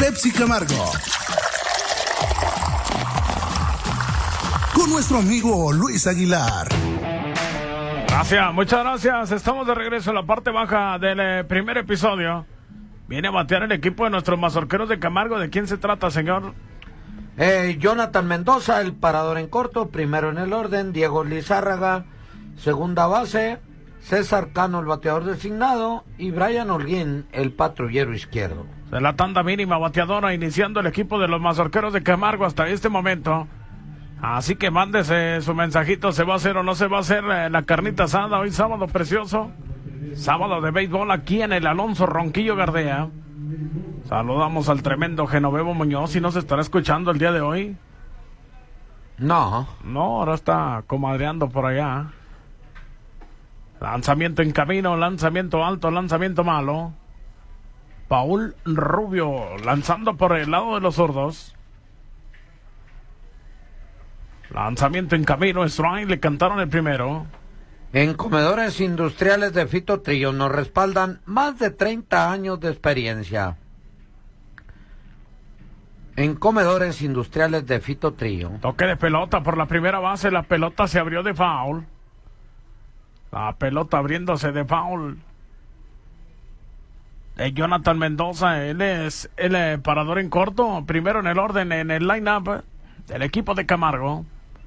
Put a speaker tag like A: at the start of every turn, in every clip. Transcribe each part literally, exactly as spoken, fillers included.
A: Pepsi Camargo. Con nuestro amigo Luis Aguilar.
B: Gracias, muchas gracias. Estamos de regreso en la parte baja del eh, primer episodio. Viene a batear el equipo de nuestros mazorqueros de Camargo. ¿De quién se trata, señor?
C: Eh, Jonathan Mendoza, el parador en corto, primero en el orden. Diego Lizárraga, segunda base. César Cano, el bateador designado. Y Brian Holguín, el patrullero izquierdo.
B: De la tanda mínima bateadora, iniciando el equipo de los mazorqueros de Camargo hasta este momento. Así que mándese su mensajito, ¿se va a hacer o no se va a hacer eh, la carnita asada hoy sábado precioso? Sábado de béisbol aquí en el Alonso Ronquillo Gardea. Saludamos al tremendo Genovevo Muñoz, ¿y no se estará escuchando el día de hoy?
C: No.
B: No, ahora está comadreando por allá. Lanzamiento en camino, lanzamiento alto, lanzamiento malo. Paul Rubio lanzando por el lado de los zurdos. Lanzamiento en camino, strike, le cantaron el primero.
C: En Comedores Industriales de Fito Trillo nos respaldan más de treinta años de experiencia. En Comedores Industriales de Fito Trillo.
B: Toque de pelota por la primera base, la pelota se abrió de foul. La pelota abriéndose de foul. De Jonathan Mendoza, él es el eh, parador en corto, primero en el orden en el line-up del equipo de Camargo.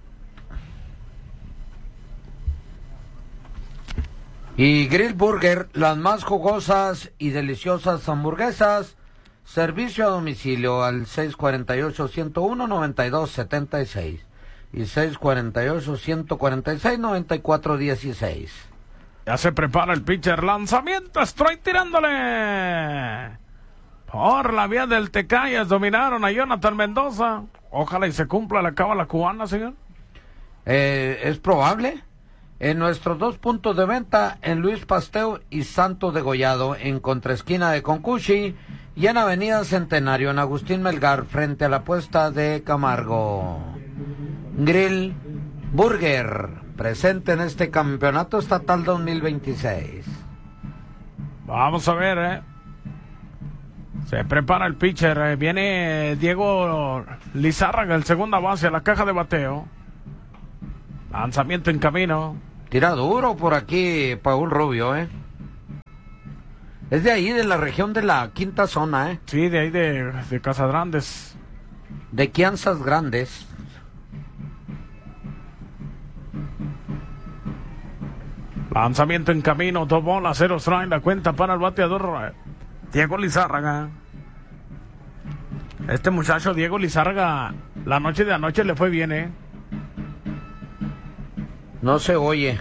C: Y Grill Burger, las más jugosas y deliciosas hamburguesas, servicio a domicilio al seis cuatro ocho, uno cero uno, nueve dos siete seis y seis cuatro ocho, uno cuatro seis, nueve cuatro uno seis.
B: Ya se prepara el pitcher, lanzamiento, estoy tirándole. Por la vía del Tecayas dominaron a Jonathan Mendoza. Ojalá y se cumpla la cábala cubana, señor.
C: Eh, es probable. En nuestros dos puntos de venta, en Luis Pasteur y Santo Degollado, en contraesquina de Concuchi, y en Avenida Centenario, en Agustín Melgar, frente a la puesta de Camargo. Grill Burger, presente en este campeonato estatal dos mil veintiséis.
B: Vamos a ver, eh. Se prepara el pitcher, eh. Viene Diego Lizárraga, el segunda base, a la caja de bateo. Lanzamiento en camino.
C: Tira duro por aquí Paul Rubio, ¿eh? Es de ahí, de la región de la quinta zona, ¿eh?
B: Sí, de ahí de, de Casas Grandes.
C: De Quianzas Grandes.
B: Lanzamiento en camino, dos bolas, cero strike, la cuenta para el bateador Diego Lizárraga. Este muchacho Diego Lizárraga, la noche de anoche le fue bien, ¿eh?
C: No se oye.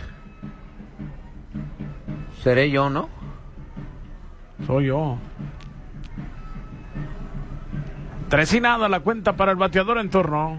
C: Seré yo, ¿no?
B: Soy yo. Tres y nada la cuenta para el bateador en turno.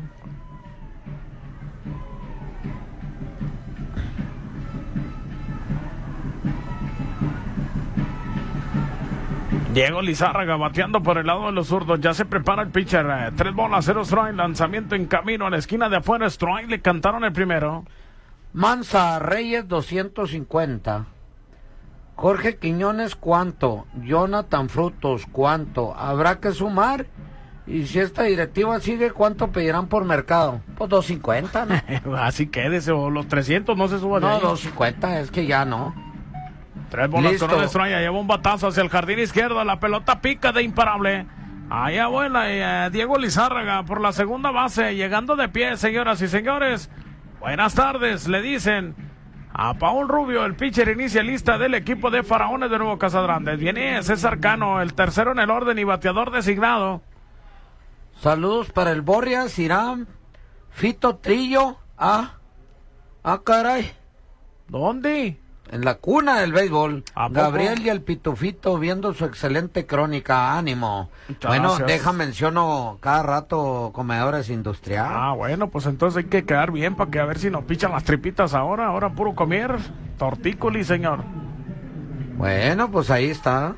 B: Diego Lizárraga bateando por el lado de los zurdos. Ya se prepara el pitcher. Eh, tres bolas, cero strike. Lanzamiento en camino a la esquina de afuera. Strike, le cantaron el primero.
C: Manza Reyes doscientos cincuenta. Jorge Quiñones, ¿cuánto? Jonathan Frutos, ¿cuánto? Habrá que sumar. Y si esta directiva sigue, ¿cuánto pedirán por mercado? Pues dos cincuenta, ¿no?
B: Así quédese, o los trescientos no se suban.
C: No, dos cincuenta, es que ya no.
B: Tres bolas con una extraña, lleva un batazo hacia el jardín izquierdo, la pelota pica de imparable. Allá vuela eh, Diego Lizárraga por la segunda base, llegando de pie, señoras y señores. Buenas tardes, le dicen a Paul Rubio, el pitcher inicialista del equipo de Faraones de Nuevo Casas Grandes. Viene César Cano, el tercero en el orden y bateador designado.
C: Saludos para el Borrias, Irán, Fito Trillo. Ah, ah, caray.
B: ¿Dónde?
C: En la cuna del béisbol. Gabriel y el Pitufito viendo su excelente crónica. Ánimo. Muchas bueno, gracias. Deja menciono cada rato Comedores Industriales.
B: Ah, bueno, pues entonces hay que quedar bien para que a ver si nos pichan las tripitas ahora. Ahora puro comer. Tortícoli, señor.
C: Bueno, pues ahí está.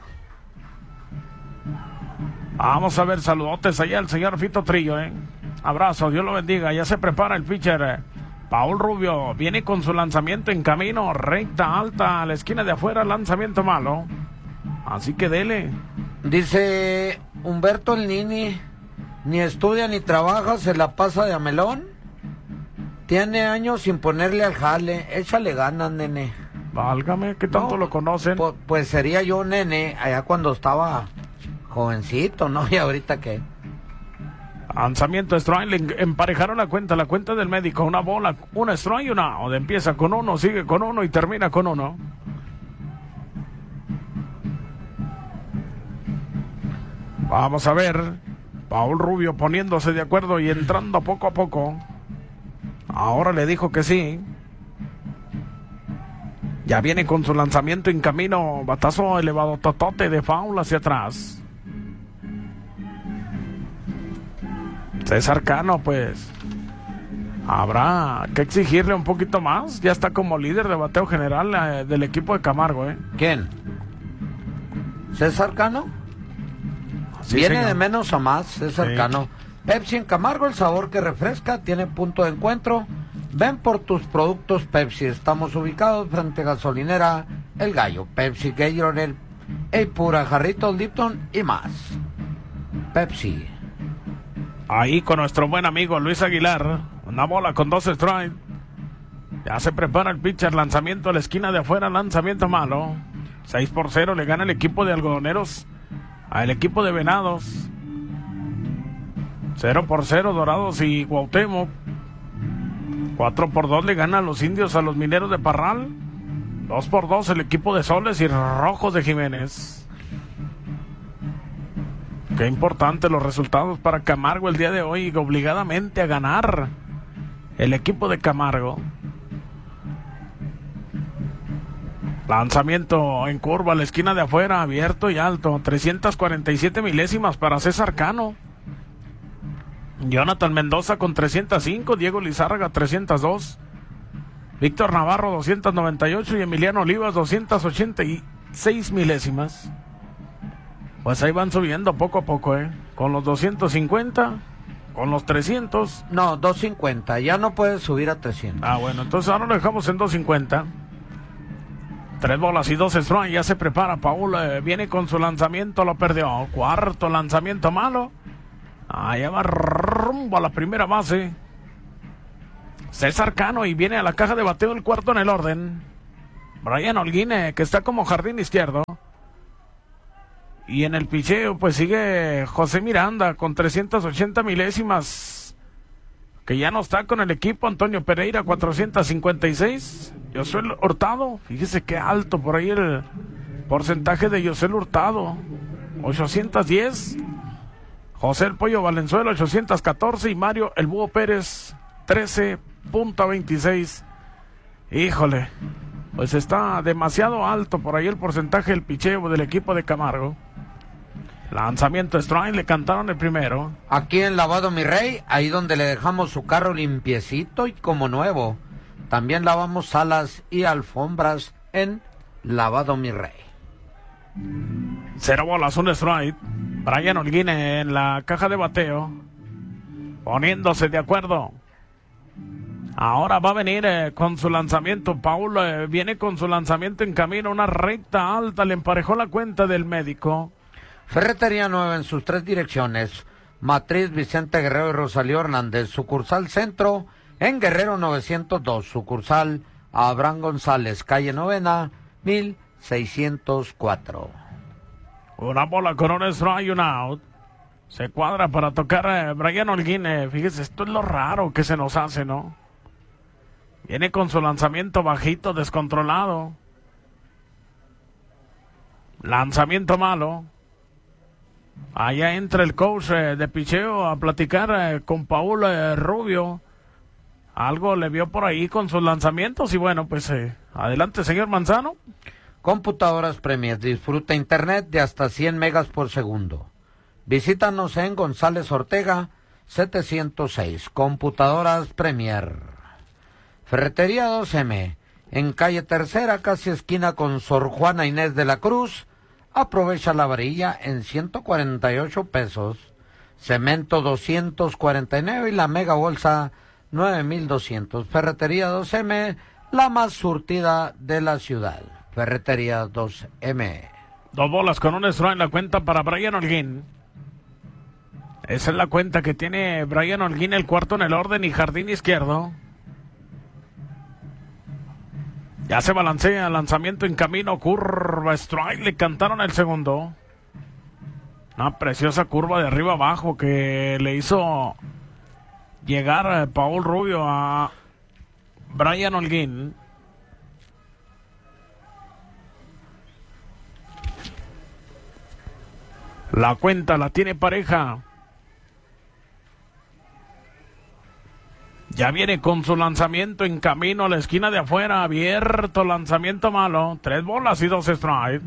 B: Vamos a ver, saludotes allá al señor Fito Trillo, ¿eh? Abrazo, Dios lo bendiga. Ya se prepara el pitcher. Eh. Paul Rubio viene con su lanzamiento en camino, recta alta a la esquina de afuera, lanzamiento malo. Así que dele.
C: Dice Humberto el Nini ni estudia ni trabaja, se la pasa de amelón. Tiene años sin ponerle al jale. Échale ganas, nene.
B: Válgame, ¿qué tanto no, lo conocen?
C: Pues, pues sería yo nene allá cuando estaba jovencito, ¿no? Y ahorita qué.
B: Lanzamiento strike, le emparejaron la cuenta, la cuenta del médico, una bola, una strike y una out. Empieza con uno, sigue con uno y termina con uno. Vamos a ver, Paul Rubio poniéndose de acuerdo y entrando poco a poco. Ahora le dijo que sí. Ya viene con su lanzamiento en camino, batazo elevado, totote de foul hacia atrás. César Cano, pues habrá que exigirle un poquito más. Ya está como líder de bateo general eh, del equipo de Camargo, ¿eh?
C: ¿Quién? ¿César Cano?
B: Sí,
C: Viene
B: señor.
C: de menos a más, César
B: Sí.
C: Cano. Pepsi en Camargo, el sabor que refresca, tiene punto de encuentro. Ven por tus productos Pepsi. Estamos ubicados frente a gasolinera El Gallo. Pepsi, Gatorade, El Pura, Jarritos Lipton y más. Pepsi.
B: Ahí con nuestro buen amigo Luis Aguilar. Una bola con dos strikes. Ya se prepara el pitcher. Lanzamiento a la esquina de afuera. Lanzamiento malo. seis por cero le gana el equipo de algodoneros al equipo de Venados. cero por cero Dorados y Cuauhtémoc. cuatro por dos le gana a los indios a los mineros de Parral. dos por dos el equipo de Soles y Rojos de Jiménez. Qué importante los resultados para Camargo el día de hoy, obligadamente a ganar el equipo de Camargo. Lanzamiento en curva a la esquina de afuera, abierto y alto, trescientas cuarenta y siete milésimas para César Cano. Jonathan Mendoza con trescientos cinco, Diego Lizárraga trescientos dos, Víctor Navarro doscientos noventa y ocho y Emiliano Olivas doscientas ochenta y seis milésimas. Pues ahí van subiendo poco a poco, ¿eh? Con los doscientos cincuenta, con los trescientos.
C: No, doscientos cincuenta, ya no puedes subir a trescientos.
B: Ah, bueno, entonces ahora lo dejamos en doscientos cincuenta. Tres bolas y dos strikes, ya se prepara Paul, eh, viene con su lanzamiento, lo perdió. Cuarto lanzamiento malo. Allá va rumbo a la primera base César Cano y viene a la caja de bateo el cuarto en el orden. Brian Holguín, eh, que está como jardín izquierdo. Y en el picheo pues sigue José Miranda con trescientas ochenta milésimas, que ya no está con el equipo. Antonio Pereira cuatrocientos cincuenta y seis. Josué Hurtado, fíjese qué alto por ahí el porcentaje de Josué Hurtado, ochocientos diez. José el Pollo Valenzuela ochocientos catorce y Mario el Búho Pérez trece punto veintiséis. Híjole, pues está demasiado alto por ahí el porcentaje del picheo del equipo de Camargo. Lanzamiento strike, le cantaron el primero.
C: Aquí en Lavado Mi Rey, ahí donde le dejamos su carro limpiecito y como nuevo. También lavamos salas y alfombras en Lavado Mi Rey.
B: Cero bolas, un strike. Brian Holguín en la caja de bateo, poniéndose de acuerdo. Ahora va a venir eh, con su lanzamiento. Paul eh, viene con su lanzamiento en camino. Una recta alta, le emparejó la cuenta del médico.
C: Ferretería Nueva en sus tres direcciones. Matriz Vicente Guerrero y Rosalío Hernández. Sucursal Centro en Guerrero novecientos dos. Sucursal Abraham González, calle Novena, mil seiscientos cuatro.
B: Una bola con un strike y un out. Se cuadra para tocar a eh, Brian Holguín. Eh, fíjese, esto es lo raro que se nos hace, ¿no? Viene con su lanzamiento bajito, descontrolado. Lanzamiento malo. Allá entra el coach eh, de picheo a platicar eh, con Paul eh, Rubio. Algo le vio por ahí con sus lanzamientos y bueno, pues eh, adelante, señor Manzano.
C: Computadoras Premier, disfruta internet de hasta cien megas por segundo. Visítanos en González Ortega setecientos seis. Computadoras Premier. Ferretería dos eme, en calle Tercera, casi esquina con Sor Juana Inés de la Cruz. Aprovecha la varilla en ciento cuarenta y ocho pesos. Cemento doscientos cuarenta y nueve y la mega bolsa nueve mil doscientos. Ferretería dos eme, la más surtida de la ciudad. Ferretería dos eme.
B: Dos bolas con un strike en la cuenta para Brian Holguín. Esa es la cuenta que tiene Brian Holguín, el cuarto en el orden y jardín izquierdo. Ya se balancea, lanzamiento en camino, curva, strike, le cantaron el segundo. Una preciosa curva de arriba abajo que le hizo llegar Paul Rubio a Brian Holguín. La cuenta la tiene pareja. Ya viene con su lanzamiento en camino a la esquina de afuera, abierto, lanzamiento malo, tres bolas y dos strikes.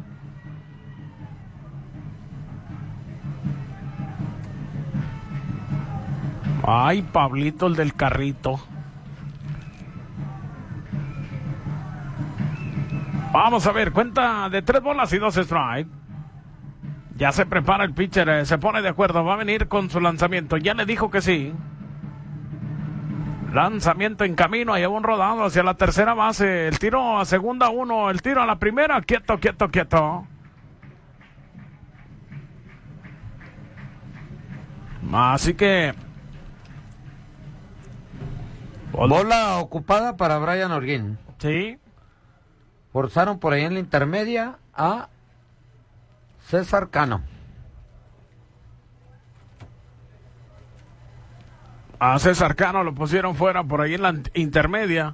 B: Ay, Pablito, el del carrito. Vamos a ver, cuenta de tres bolas y dos strikes. Ya se prepara el pitcher, eh, se pone de acuerdo, va a venir con su lanzamiento, ya le dijo que sí. Lanzamiento en camino, lleva un rodado hacia la tercera base, el tiro a segunda uno, el tiro a la primera, quieto, quieto, quieto. Así que...
C: Bola ocupada para Brian Holguín.
B: Sí.
C: Forzaron por ahí en la intermedia a César Cano.
B: A César Cano lo pusieron fuera por ahí en la intermedia.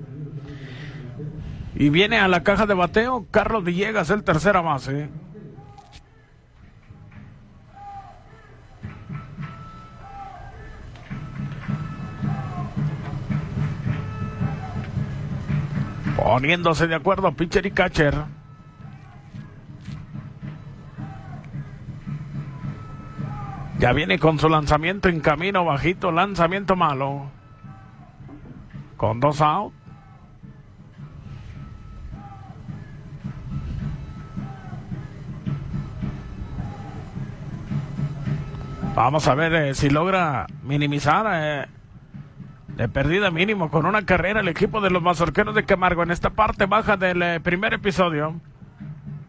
B: Y viene a la caja de bateo Carlos Villegas, el tercera base. Poniéndose de acuerdo pitcher y catcher. Ya viene con su lanzamiento en camino, bajito, lanzamiento malo. Con dos out. Vamos a ver eh, si logra minimizar eh, de pérdida mínimo con una carrera el equipo de los Mazorqueros de Camargo en esta parte baja del eh, primer episodio.